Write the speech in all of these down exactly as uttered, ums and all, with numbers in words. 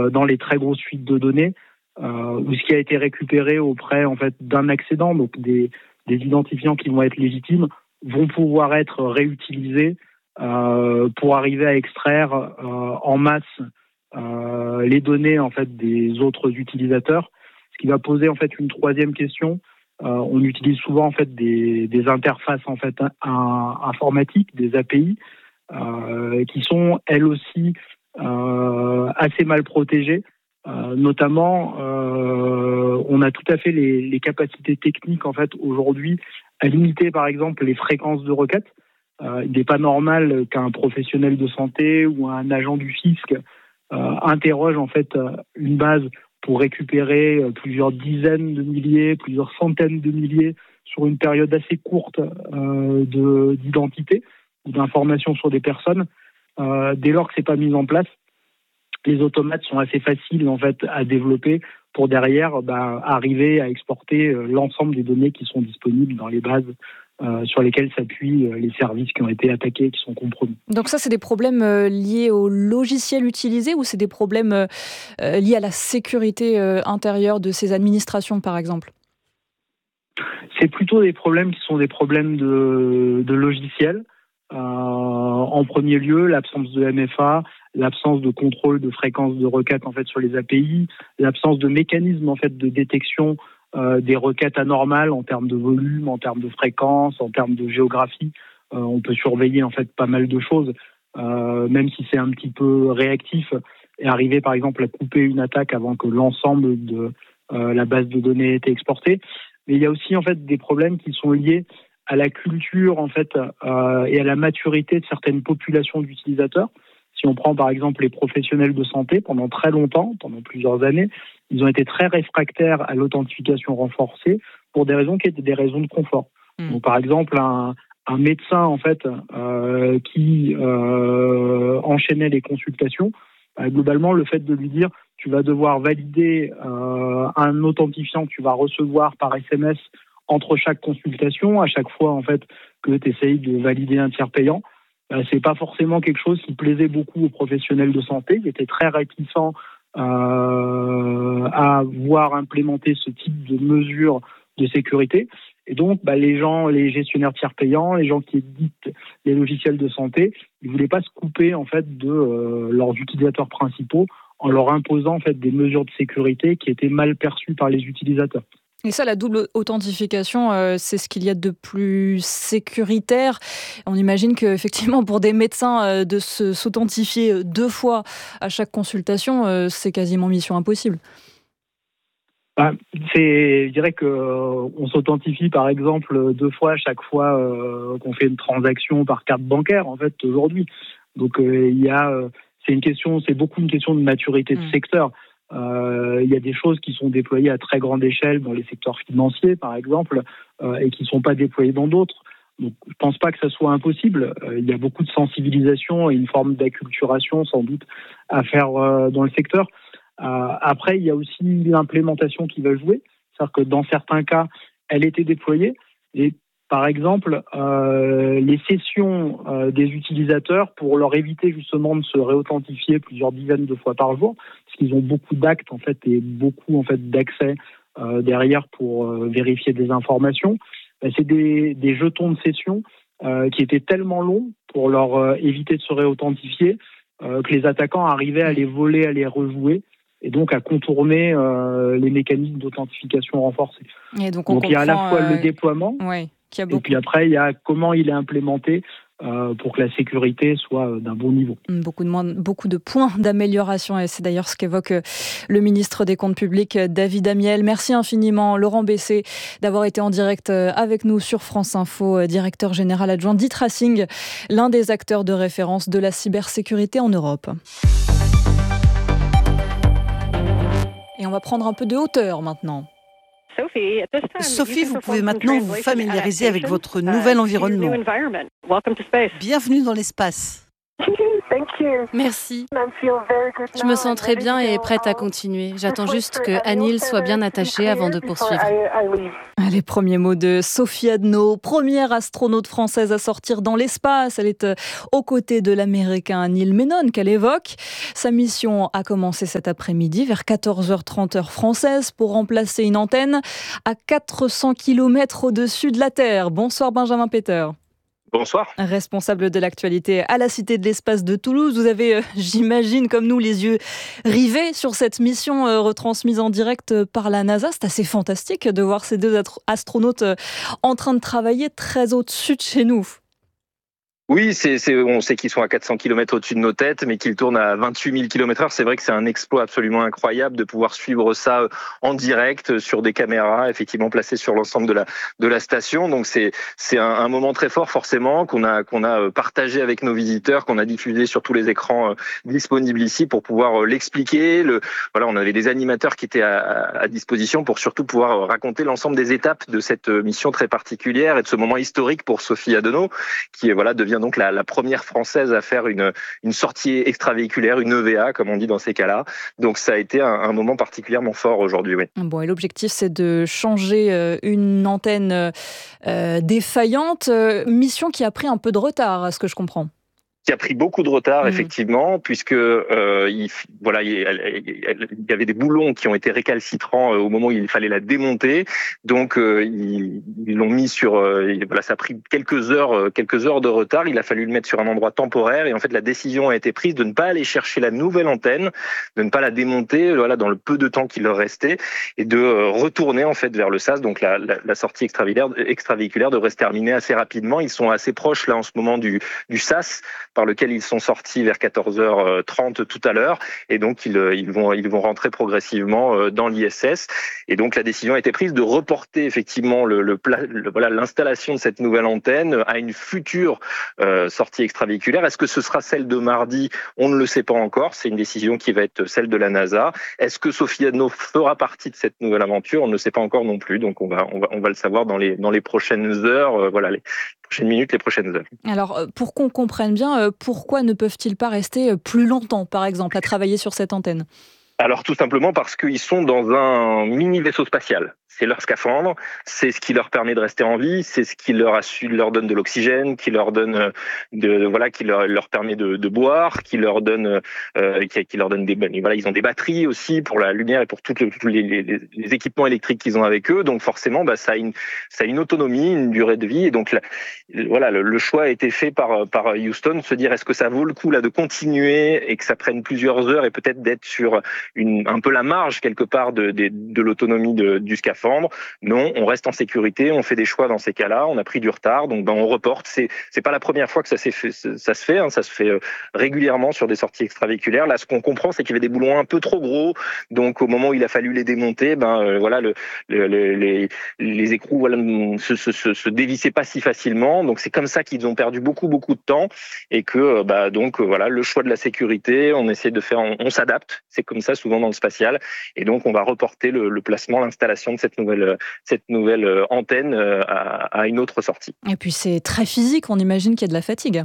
euh, dans les très grosses fuites de données, euh, ou ce qui a été récupéré auprès en fait d'un accédant, donc des, des identifiants qui vont être légitimes, vont pouvoir être réutilisés euh, pour arriver à extraire euh, en masse euh, les données en fait des autres utilisateurs, ce qui va poser en fait une troisième question. Euh, on utilise souvent en fait des, des interfaces en fait un, informatiques, des A P I, euh, qui sont elles aussi euh, assez mal protégées. Euh, notamment, euh, on a tout à fait les, les capacités techniques en fait aujourd'hui à limiter par exemple les fréquences de requêtes. Euh, il n'est pas normal qu'un professionnel de santé ou un agent du fisc euh, interroge en fait une base pour récupérer plusieurs dizaines de milliers, plusieurs centaines de milliers sur une période assez courte euh, de, d'identité ou d'informations sur des personnes. Euh, dès lors que c'est pas mis en place, les automates sont assez faciles en fait à développer pour derrière bah, arriver à exporter euh, l'ensemble des données qui sont disponibles dans les bases euh, sur lesquelles s'appuient euh, les services qui ont été attaqués et qui sont compromis. Donc ça, c'est des problèmes euh, liés au logiciel utilisé ou c'est des problèmes euh, euh, liés à la sécurité euh, intérieure de ces administrations, par exemple ? C'est plutôt des problèmes qui sont des problèmes de, de logiciel. Euh, en premier lieu, l'absence de M F A, l'absence de contrôle de fréquence de requêtes en fait sur les A P I, l'absence de mécanisme en fait de détection euh, des requêtes anormales en termes de volume, en termes de fréquence, en termes de géographie. Euh, on peut surveiller en fait pas mal de choses, euh, même si c'est un petit peu réactif, et arriver par exemple à couper une attaque avant que l'ensemble de euh, la base de données ait été exportée. Mais il y a aussi en fait des problèmes qui sont liés à la culture en fait euh, et à la maturité de certaines populations d'utilisateurs. Si on prend par exemple les professionnels de santé, pendant très longtemps, pendant plusieurs années, ils ont été très réfractaires à l'authentification renforcée pour des raisons qui étaient des raisons de confort. Mmh. Donc par exemple un, un médecin en fait euh, qui euh, enchaînait les consultations, euh, globalement le fait de lui dire tu vas devoir valider euh, un authentifiant que tu vas recevoir par S M S entre chaque consultation, à chaque fois en fait que tu essayes de valider un tiers payant, euh, c'est pas forcément quelque chose qui plaisait beaucoup aux professionnels de santé. Ils étaient très réticents euh, à voir implémenter ce type de mesures de sécurité. Et donc, bah, les gens, les gestionnaires tiers payants, les gens qui éditent les logiciels de santé, ils voulaient pas se couper en fait de euh, leurs utilisateurs principaux en leur imposant en fait des mesures de sécurité qui étaient mal perçues par les utilisateurs. Et ça, la double authentification, euh, c'est ce qu'il y a de plus sécuritaire. On imagine qu'effectivement, pour des médecins, euh, de se, s'authentifier deux fois à chaque consultation, euh, c'est quasiment mission impossible. Bah, c'est, je dirais que euh, on s'authentifie par exemple deux fois à chaque fois euh, qu'on fait une transaction par carte bancaire en fait aujourd'hui. Donc euh, il y a, euh, c'est une question, c'est beaucoup une question de maturité de mmh. secteur. Euh, il y a des choses qui sont déployées à très grande échelle dans les secteurs financiers, par exemple, euh, et qui ne sont pas déployées dans d'autres. Donc, je ne pense pas que ça soit impossible. Euh, il y a beaucoup de sensibilisation et une forme d'acculturation, sans doute, à faire euh, dans le secteur. Euh, après, il y a aussi l'implémentation qui va jouer. C'est-à-dire que dans certains cas, elle était déployée. Et par exemple, euh, les sessions euh, des utilisateurs pour leur éviter justement de se réauthentifier plusieurs dizaines de fois par jour, parce qu'ils ont beaucoup d'actes en fait et beaucoup en fait d'accès euh, derrière pour euh, vérifier des informations. Ben, c'est des, des jetons de session euh, qui étaient tellement longs pour leur euh, éviter de se réauthentifier euh, que les attaquants arrivaient à les voler, à les rejouer, et donc à contourner euh, les mécanismes d'authentification renforcés. Et donc, on donc il y a à la fois euh... le déploiement, ouais, qu'il y a beaucoup... et puis après il y a comment il est implémenté euh, pour que la sécurité soit d'un bon niveau. Beaucoup de, moins, beaucoup de points d'amélioration, et c'est d'ailleurs ce qu'évoque le ministre des Comptes publics, David Amiel. Merci infiniment, Laurent Bessé, d'avoir été en direct avec nous sur France Info, directeur général adjoint d'e-Tracing, l'un des acteurs de référence de la cybersécurité en Europe. Et on va prendre un peu de hauteur maintenant. Sophie, vous pouvez maintenant vous familiariser avec votre nouvel environnement. Bienvenue dans l'espace. Merci. Je me sens très bien et prête à continuer. J'attends juste que Anil soit bien attachée avant de poursuivre. Les premiers mots de Sophie Adno, première astronaute française à sortir dans l'espace. Elle est aux côtés de l'Américain Neil Menon qu'elle évoque. Sa mission a commencé cet après-midi vers quatorze heures trente heure française pour remplacer une antenne à quatre cents kilomètres au-dessus de la Terre. Bonsoir Benjamin Peter. Bonsoir. Responsable de l'actualité à la Cité de l'Espace de Toulouse. Vous avez, euh, j'imagine, comme nous, les yeux rivés sur cette mission euh, retransmise en direct par la NASA. C'est assez fantastique de voir ces deux astronautes euh, en train de travailler très au-dessus de chez nous. Oui, c'est, c'est, on sait qu'ils sont à quatre cents kilomètres au-dessus de nos têtes, mais qu'ils tournent à vingt-huit mille kilomètres heure. C'est vrai que c'est un exploit absolument incroyable de pouvoir suivre ça en direct sur des caméras, effectivement placées sur l'ensemble de la de la station. Donc c'est c'est un, un moment très fort forcément qu'on a qu'on a partagé avec nos visiteurs, qu'on a diffusé sur tous les écrans disponibles ici pour pouvoir l'expliquer. Le voilà, on avait des animateurs qui étaient à, à disposition pour surtout pouvoir raconter l'ensemble des étapes de cette mission très particulière et de ce moment historique pour Sophie Adno, qui voilà devient donc la, la première française à faire une, une sortie extravéhiculaire, une E V A comme on dit dans ces cas-là. Donc ça a été un, un moment particulièrement fort aujourd'hui. Oui. Bon, et l'objectif c'est de changer une antenne euh, défaillante, mission qui a pris un peu de retard, à ce que je comprends. Qui a pris beaucoup de retard, mmh. effectivement, puisque euh, il, voilà, il, il y avait des boulons qui ont été récalcitrants au moment où il fallait la démonter. Donc, euh, ils, ils l'ont mis sur. Euh, voilà, ça a pris quelques heures, quelques heures de retard. Il a fallu le mettre sur un endroit temporaire. Et en fait, la décision a été prise de ne pas aller chercher la nouvelle antenne, de ne pas la démonter. Voilà, dans le peu de temps qu'il leur restait, et de retourner en fait vers le S A S. Donc, la, la, la sortie extravéhiculaire, extravéhiculaire devrait se terminer assez rapidement. Ils sont assez proches là en ce moment du, du S A S, par lequel ils sont sortis vers quatorze heures trente tout à l'heure, et donc ils, ils vont ils vont rentrer progressivement dans l'I S S. Et donc la décision a été prise de reporter effectivement le, le, le voilà l'installation de cette nouvelle antenne à une future euh, sortie extravéhiculaire. Est-ce que ce sera celle de mardi? On ne le sait pas encore. C'est une décision qui va être celle de la NASA. Est-ce que Sophie Adno fera partie de cette nouvelle aventure? On ne le sait pas encore non plus. Donc on va on va on va le savoir dans les dans les prochaines heures. Euh, voilà les prochaines minutes, les prochaines heures. Alors, pour qu'on comprenne bien, pourquoi ne peuvent-ils pas rester plus longtemps, par exemple, à travailler sur cette antenne? Alors, tout simplement parce qu'ils sont dans un mini vaisseau spatial. C'est leur scaphandre, c'est ce qui leur permet de rester en vie, c'est ce qui leur assure, leur donne de l'oxygène, qui leur donne de voilà, qui leur, leur permet de, de boire, qui leur donne, euh, qui, qui leur donne des voilà, ils ont des batteries aussi pour la lumière et pour tous les, les, les équipements électriques qu'ils ont avec eux. Donc forcément, bah ça a une ça a une autonomie, une durée de vie. Et donc là, voilà, le, le choix a été fait par par Houston de se dire est-ce que ça vaut le coup là de continuer et que ça prenne plusieurs heures et peut-être d'être sur une un peu la marge quelque part de de, de l'autonomie de, du scaphandre. Non, on reste en sécurité, on fait des choix dans ces cas-là, on a pris du retard, donc ben on reporte. C'est c'est pas la première fois que ça s'est fait, ça se fait, hein, ça se fait régulièrement sur des sorties extravéhiculaires. Là, ce qu'on comprend, c'est qu'il y avait des boulons un peu trop gros, donc au moment où il a fallu les démonter, ben euh, voilà, le, le, le, les les écrous voilà se, se, se, se dévissaient pas si facilement. Donc c'est comme ça qu'ils ont perdu beaucoup beaucoup de temps et que bah donc voilà, le choix de la sécurité, on essaie de faire, on, on s'adapte. C'est comme ça souvent dans le spatial, et donc on va reporter le, le placement, l'installation de cette nouvelle cette nouvelle antenne à, à une autre sortie. Et puis c'est très physique, on imagine qu'il y a de la fatigue.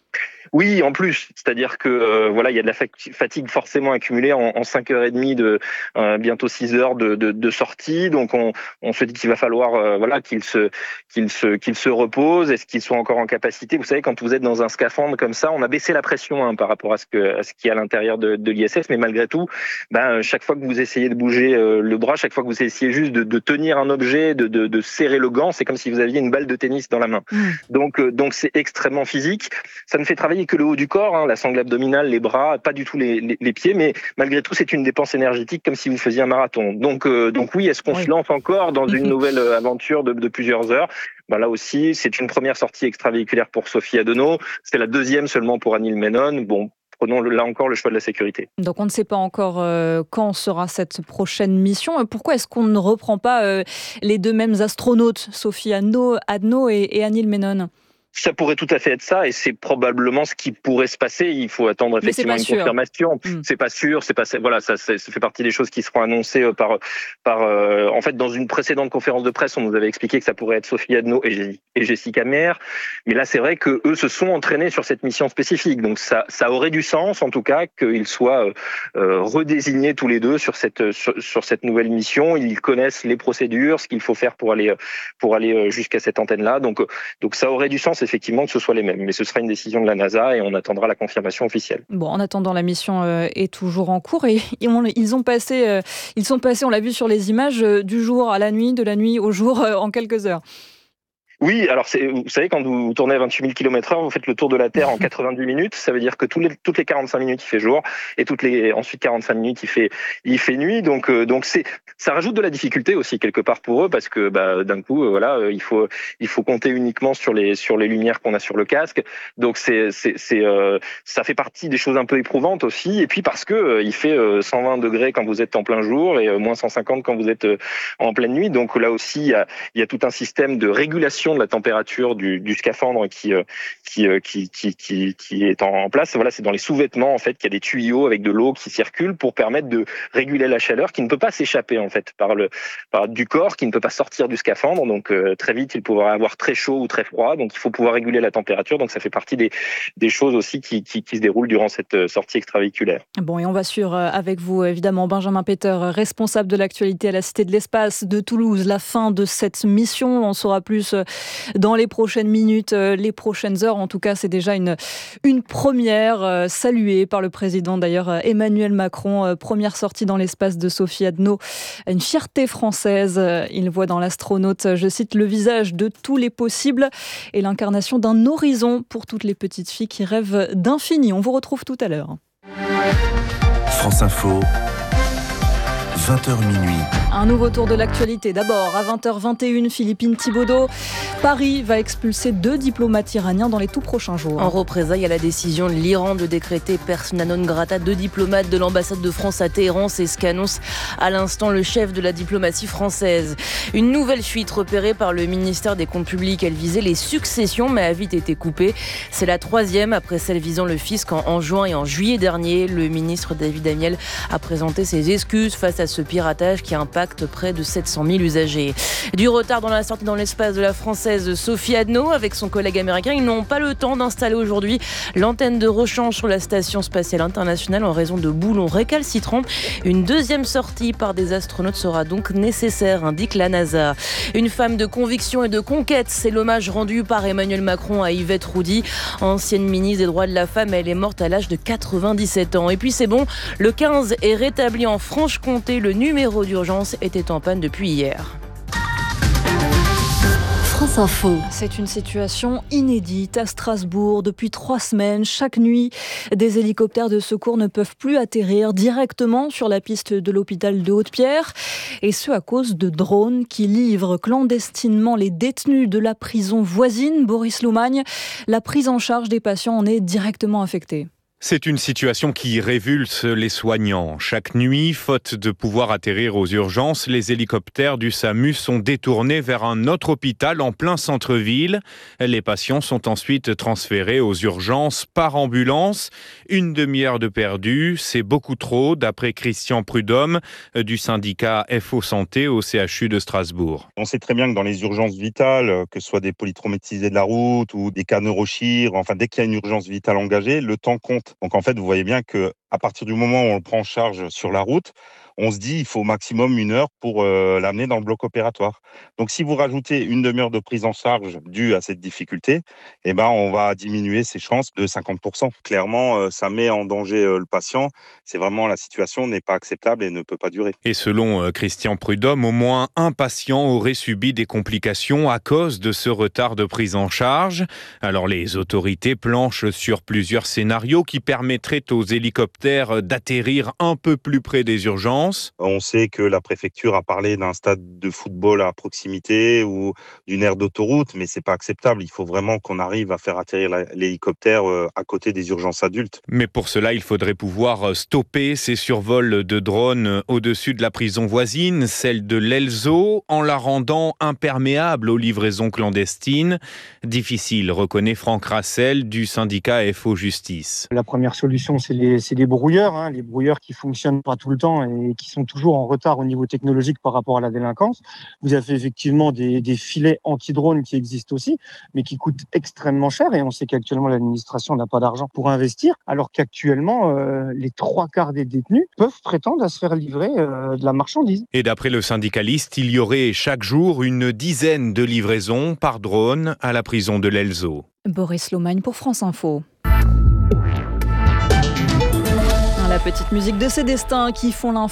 Oui, en plus, c'est-à-dire que euh, voilà, il y a de la fatigue forcément accumulée en, en cinq heures et demie de euh, bientôt six heures de, de, de sortie. Donc on, on se dit qu'il va falloir euh, voilà qu'ils se qu'ils se qu'ils se reposent. Est-ce qu'ils sont encore en capacité? Vous savez, quand vous êtes dans un scaphandre comme ça, on a baissé la pression hein, par rapport à ce que à ce qui est à l'intérieur de, de l'I S S, mais malgré tout, ben chaque fois que vous essayez de bouger euh, le bras, chaque fois que vous essayez juste de, de tenir un objet, de, de, de serrer le gant, c'est comme si vous aviez une balle de tennis dans la main. Mmh. Donc euh, donc c'est extrêmement physique. Ça ne fait travailler que le haut du corps, hein, la sangle abdominale, les bras, pas du tout les, les, les pieds, mais malgré tout, c'est une dépense énergétique comme si vous faisiez un marathon. Donc, euh, donc oui, est-ce qu'on oui. se lance encore dans une nouvelle aventure de, de plusieurs heures? Ben là aussi, c'est une première sortie extravéhiculaire pour Sophie Adno, c'est la deuxième seulement pour Neil Menon. Bon, prenons là encore le choix de la sécurité. Donc on ne sait pas encore euh, quand sera cette prochaine mission. Pourquoi est-ce qu'on ne reprend pas euh, les deux mêmes astronautes, Sophie Adno, Adno et, et Neil Menon? Ça pourrait tout à fait être ça, et c'est probablement ce qui pourrait se passer. Il faut attendre effectivement une sûr. confirmation. Mmh. C'est pas sûr, c'est pas voilà, ça, ça fait partie des choses qui seront annoncées par par. Euh, en fait, dans une précédente conférence de presse, on nous avait expliqué que ça pourrait être Sophie Adno et, et Jessica Meyer, mais là, c'est vrai que eux se sont entraînés sur cette mission spécifique. Donc ça, ça aurait du sens, en tout cas, qu'ils soient euh, redésignés tous les deux sur cette sur, sur cette nouvelle mission. Ils connaissent les procédures, ce qu'il faut faire pour aller pour aller jusqu'à cette antenne-là. Donc donc ça aurait du sens effectivement que ce soit les mêmes, mais ce sera une décision de la NASA et on attendra la confirmation officielle. Bon, en attendant, la mission euh, est toujours en cours et ils ont passé, euh, ils sont passés, on l'a vu sur les images, euh, du jour à la nuit, de la nuit au jour euh, en quelques heures. Oui, alors c'est, vous savez, quand vous tournez à vingt-huit mille kilomètres heure, vous faites le tour de la Terre en quatre-vingt-dix minutes. Ça veut dire que tous les, toutes les quarante-cinq minutes, il fait jour, et toutes les ensuite quarante-cinq minutes, il fait, il fait nuit. Donc, euh, donc c'est, ça rajoute de la difficulté aussi quelque part pour eux, parce que bah, d'un coup, euh, voilà, euh, il faut, il faut compter uniquement sur les, sur les lumières qu'on a sur le casque. Donc c'est, c'est, c'est, euh, ça fait partie des choses un peu éprouvantes aussi. Et puis parce que euh, il fait euh, cent vingt degrés quand vous êtes en plein jour et euh, moins cent cinquante quand vous êtes euh, en pleine nuit. Donc là aussi, il y a, il y a tout un système de régulation de la température du, du scaphandre qui, euh, qui, euh, qui, qui, qui, qui est en place. Voilà, c'est dans les sous-vêtements en fait qu'il y a des tuyaux avec de l'eau qui circulent pour permettre de réguler la chaleur qui ne peut pas s'échapper en fait par le par du corps, qui ne peut pas sortir du scaphandre. Donc euh, très vite, il pourra avoir très chaud ou très froid. Donc il faut pouvoir réguler la température. Donc ça fait partie des, des choses aussi qui, qui, qui se déroulent durant cette sortie extravéhiculaire. Bon, et on va suivre avec vous évidemment Benjamin Peter, responsable de l'actualité à la Cité de l'Espace de Toulouse, la fin de cette mission. On saura plus dans les prochaines minutes, les prochaines heures. En tout cas, c'est déjà une, une première euh, saluée par le président d'ailleurs Emmanuel Macron. Euh, première sortie dans l'espace de Sophie Adno. Une fierté française. Euh, il voit dans l'astronaute, je cite, le visage de tous les possibles et l'incarnation d'un horizon pour toutes les petites filles qui rêvent d'infini. On vous retrouve tout à l'heure. France Info. vingt heures minuit. Un nouveau tour de l'actualité. D'abord, à vingt heures vingt et une, Philippine Thibaudeau. Paris va expulser deux diplomates iraniens dans les tout prochains jours. En représailles à la décision de l'Iran de décréter persona non grata deux diplomates de l'ambassade de France à Téhéran, c'est ce qu'annonce à l'instant le chef de la diplomatie française. Une nouvelle fuite repérée par le ministère des Comptes publics. Elle visait les successions, mais a vite été coupée. C'est la troisième après celle visant le fisc en, en juin et en juillet dernier. Le ministre David Amiel a présenté ses excuses face à ce piratage qui impacte près de sept cent mille usagers. Du retard dans la sortie dans l'espace de la française Sophie Adno avec son collègue américain. Ils n'ont pas le temps d'installer aujourd'hui l'antenne de rechange sur la station spatiale internationale en raison de boulons récalcitrants. Une deuxième sortie par des astronautes sera donc nécessaire, indique la NASA. Une femme de conviction et de conquête, c'est l'hommage rendu par Emmanuel Macron à Yvette Roudy, ancienne ministre des droits de la femme. Elle est morte à l'âge de quatre-vingt-dix-sept ans. Et puis c'est bon, le quinze est rétabli en Franche-Comté. Le numéro d'urgence était en panne depuis hier. France Info. C'est une situation inédite à Strasbourg. Depuis trois semaines, chaque nuit, des hélicoptères de secours ne peuvent plus atterrir directement sur la piste de l'hôpital de Haute-Pierre. Et ce, à cause de drones qui livrent clandestinement les détenus de la prison voisine. Boris Loumagne, la prise en charge des patients en est directement affectée. C'est une situation qui révulse les soignants. Chaque nuit, faute de pouvoir atterrir aux urgences, les hélicoptères du SAMU sont détournés vers un autre hôpital en plein centre-ville. Les patients sont ensuite transférés aux urgences par ambulance. Une demi-heure de perdu, c'est beaucoup trop, d'après Christian Prudhomme du syndicat F O Santé au C H U de Strasbourg. On sait très bien que dans les urgences vitales, que ce soit des polytraumatisés de la route ou des cas neurochir, enfin dès qu'il y a une urgence vitale engagée, le temps compte. Donc en fait, vous voyez bien que à partir du moment où on le prend en charge sur la route, on se dit il faut au maximum une heure pour euh, l'amener dans le bloc opératoire. Donc si vous rajoutez une demi-heure de prise en charge due à cette difficulté, eh ben on va diminuer ses chances de cinquante pour cent. Clairement, euh, ça met en danger euh, le patient. C'est vraiment, la situation n'est pas acceptable et ne peut pas durer. Et selon euh, Christian Prudhomme, au moins un patient aurait subi des complications à cause de ce retard de prise en charge. Alors les autorités planchent sur plusieurs scénarios qui permettraient aux hélicoptères hélicoptères d'atterrir un peu plus près des urgences. On sait que la préfecture a parlé d'un stade de football à proximité ou d'une aire d'autoroute, mais c'est pas acceptable. Il faut vraiment qu'on arrive à faire atterrir l'hélicoptère à côté des urgences adultes. Mais pour cela, il faudrait pouvoir stopper ces survols de drones au-dessus de la prison voisine, celle de l'Elzo, en la rendant imperméable aux livraisons clandestines. Difficile, reconnaît Franck Rassel du syndicat F O Justice. La première solution, c'est les, c'est les brouilleurs, hein, les brouilleurs qui fonctionnent pas tout le temps et qui sont toujours en retard au niveau technologique par rapport à la délinquance. Vous avez effectivement des, des filets anti-drones qui existent aussi, mais qui coûtent extrêmement cher et on sait qu'actuellement l'administration n'a pas d'argent pour investir, alors qu'actuellement euh, les trois quarts des détenus peuvent prétendre à se faire livrer euh, de la marchandise. Et d'après le syndicaliste, il y aurait chaque jour une dizaine de livraisons par drone à la prison de l'Elzo. Boris Lomagne pour France Info. La petite musique de ces destins qui font l'info.